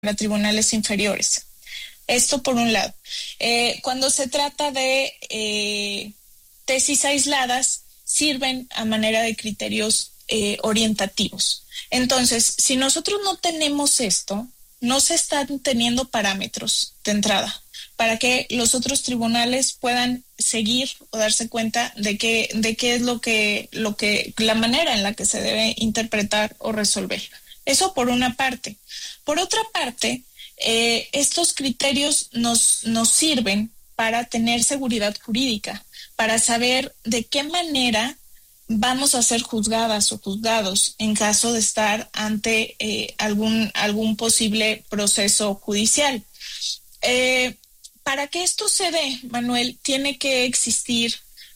tribunales inferiores. Esto por un lado. Cuando se trata de tesis aisladas, sirven a manera de criterios orientativos. Entonces, si nosotros no tenemos esto, no se están teniendo parámetros de entrada para que los otros tribunales puedan seguir o darse cuenta de qué es la manera en la que se debe interpretar o resolver. Eso por una parte. Por otra parte, estos criterios nos sirven para tener seguridad jurídica, para saber de qué manera vamos a ser juzgadas o juzgados en caso de estar ante algún posible proceso judicial. Para que esto se dé, Manuel, tiene que existir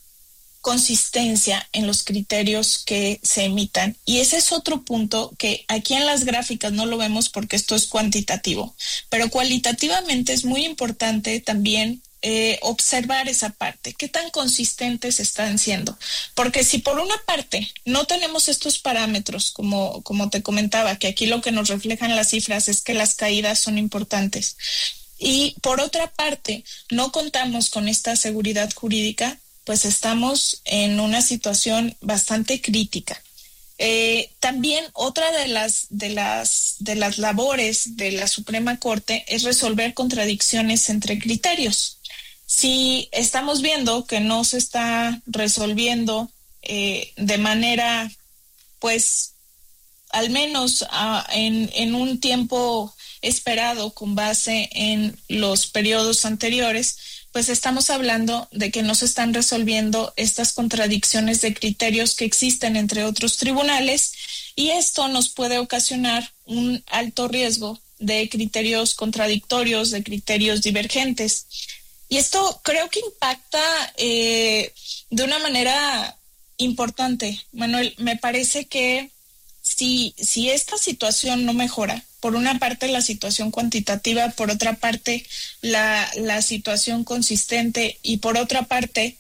consistencia en los criterios que se emitan. Y ese es otro punto que aquí en las gráficas no lo vemos porque esto es cuantitativo, pero cualitativamente es muy importante también observar esa parte, qué tan consistentes están siendo. Porque si por una parte no tenemos estos parámetros, como te comentaba, que aquí lo que nos reflejan las cifras es que las caídas son importantes, y por otra parte no contamos con esta seguridad jurídica, pues estamos en una situación bastante crítica. También otra de las labores de la Suprema Corte es resolver contradicciones entre criterios. Si estamos viendo que no se está resolviendo de manera, pues, al menos en un tiempo esperado con base en los periodos anteriores, pues estamos hablando de que no se están resolviendo estas contradicciones de criterios que existen entre otros tribunales, y esto nos puede ocasionar un alto riesgo de criterios contradictorios, de criterios divergentes. Y esto creo que impacta de una manera importante, Manuel. Me parece que si esta situación no mejora, por una parte la situación cuantitativa, por otra parte la situación consistente, y por otra parte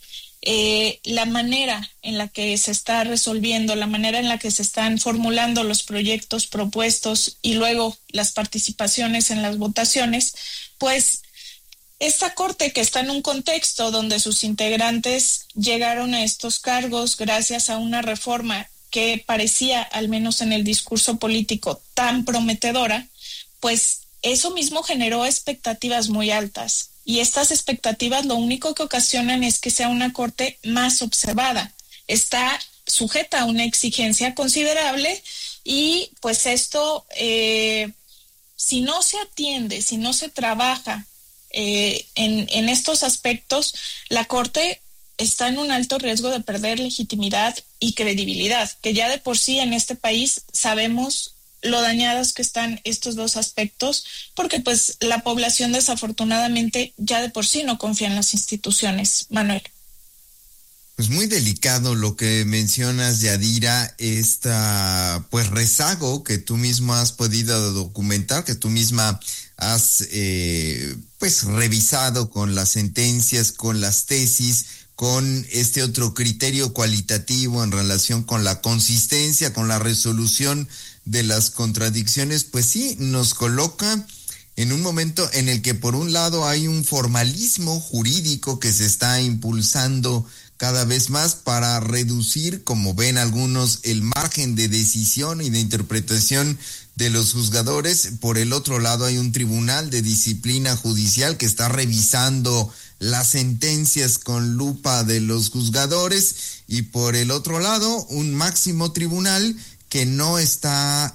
la manera en la que se está resolviendo, la manera en la que se están formulando los proyectos propuestos y luego las participaciones en las votaciones, pues esta Corte, que está en un contexto donde sus integrantes llegaron a estos cargos gracias a una reforma que parecía, al menos en el discurso político, tan prometedora, pues eso mismo generó expectativas muy altas. Y estas expectativas lo único que ocasionan es que sea una Corte más observada. Está sujeta a una exigencia considerable, y pues esto, si no se atiende, si no se trabaja en estos aspectos, la Corte está en un alto riesgo de perder legitimidad y credibilidad, que ya de por sí en este país sabemos lo dañados que están estos dos aspectos, porque pues la población desafortunadamente ya de por sí no confía en las instituciones, Manuel. Pues muy delicado lo que mencionas, Yadira, pues rezago que tú misma has podido documentar, que tú misma has pues revisado con las sentencias, con las tesis, con este otro criterio cualitativo en relación con la consistencia, con la resolución de las contradicciones. Pues sí, nos coloca en un momento en el que por un lado hay un formalismo jurídico que se está impulsando cada vez más para reducir, como ven algunos, el margen de decisión y de interpretación de los juzgadores. Por el otro lado hay un tribunal de disciplina judicial que está revisando las sentencias con lupa de los juzgadores, y por el otro lado un máximo tribunal que no está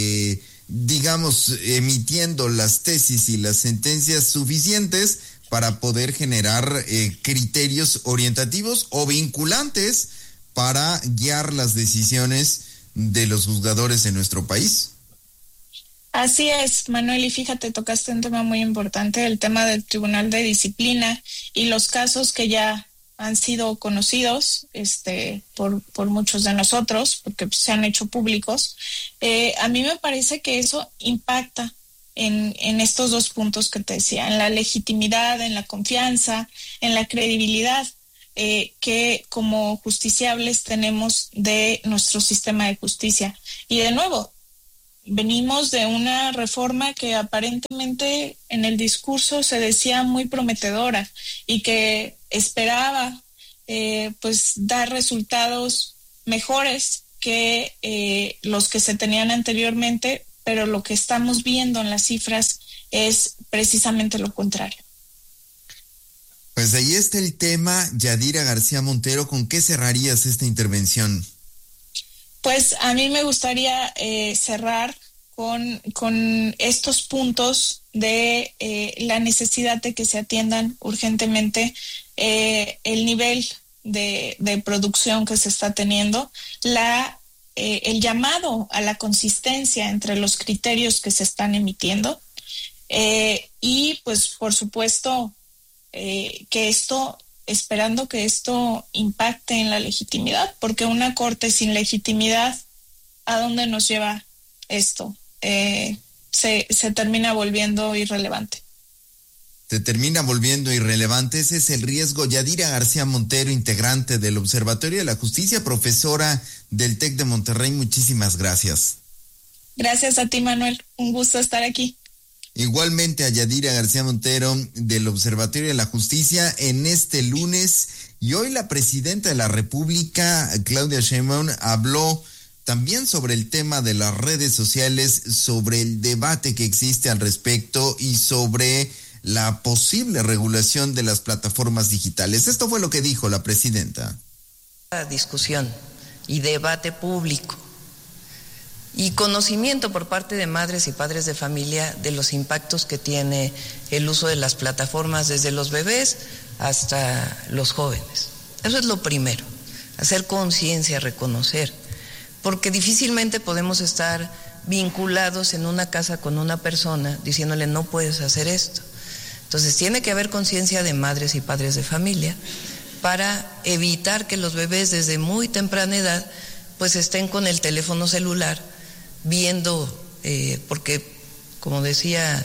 emitiendo las tesis y las sentencias suficientes para poder generar criterios orientativos o vinculantes para guiar las decisiones de los juzgadores en nuestro país. Así es, Manuel, y fíjate, tocaste un tema muy importante, el tema del Tribunal de Disciplina y los casos que ya han sido conocidos por muchos de nosotros, porque se han hecho públicos. A mí me parece que eso impacta en estos dos puntos que te decía, en la legitimidad, en la confianza, en la credibilidad que como justiciables tenemos de nuestro sistema de justicia. Y de nuevo, venimos de una reforma que aparentemente en el discurso se decía muy prometedora y que esperaba pues dar resultados mejores que los que se tenían anteriormente, pero lo que estamos viendo en las cifras es precisamente lo contrario. Pues ahí está el tema. Yadira García Montero, ¿con qué cerrarías esta intervención? Pues a mí me gustaría cerrar con estos puntos de la necesidad de que se atiendan urgentemente el nivel de producción que se está teniendo, el llamado a la consistencia entre los criterios que se están emitiendo y pues por supuesto esperando que esto impacte en la legitimidad, porque una corte sin legitimidad, ¿a dónde nos lleva esto? Se termina volviendo irrelevante. Se termina volviendo irrelevante, ese es el riesgo. Yadira García Montero, integrante del Observatorio de la Justicia, profesora del TEC de Monterrey, muchísimas gracias. Gracias a ti, Manuel, un gusto estar aquí. Igualmente a Yadira García Montero del Observatorio de la Justicia en este lunes. Y hoy la presidenta de la República, Claudia Sheinbaum, habló también sobre el tema de las redes sociales, sobre el debate que existe al respecto y sobre la posible regulación de las plataformas digitales. Esto fue lo que dijo la presidenta. Discusión y debate público y conocimiento por parte de madres y padres de familia de los impactos que tiene el uso de las plataformas desde los bebés hasta los jóvenes. Eso es lo primero, hacer conciencia, reconocer, porque difícilmente podemos estar vinculados en una casa con una persona diciéndole no puedes hacer esto. Entonces tiene que haber conciencia de madres y padres de familia para evitar que los bebés desde muy temprana edad pues estén con el teléfono celular viendo, porque como decía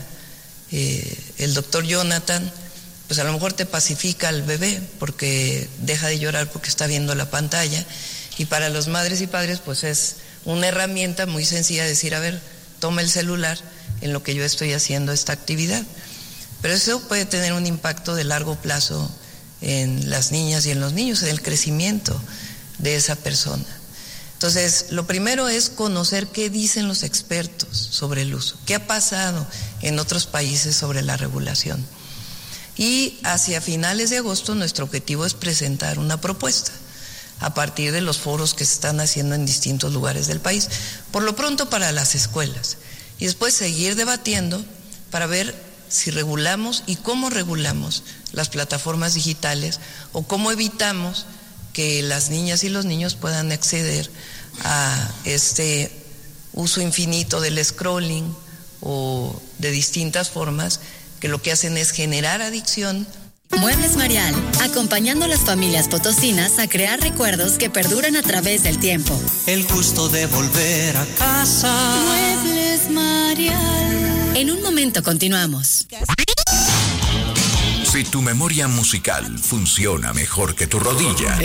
el doctor Jonathan, pues a lo mejor te pacifica al bebé porque deja de llorar porque está viendo la pantalla, y para los madres y padres pues es una herramienta muy sencilla decir, a ver, toma el celular en lo que yo estoy haciendo esta actividad. Pero eso puede tener un impacto de largo plazo en las niñas y en los niños, en el crecimiento de esa persona. Entonces, lo primero es conocer qué dicen los expertos sobre el uso, qué ha pasado en otros países sobre la regulación. Y hacia finales de agosto nuestro objetivo es presentar una propuesta a partir de los foros que se están haciendo en distintos lugares del país, por lo pronto para las escuelas, y después seguir debatiendo para ver si regulamos y cómo regulamos las plataformas digitales o cómo evitamos que las niñas y los niños puedan acceder a este uso infinito del scrolling o de distintas formas que lo que hacen es generar adicción. Muebles Marial, acompañando a las familias potosinas a crear recuerdos que perduran a través del tiempo. El gusto de volver a casa. Muebles Marial. En un momento continuamos. Si tu memoria musical funciona mejor que tu rodilla,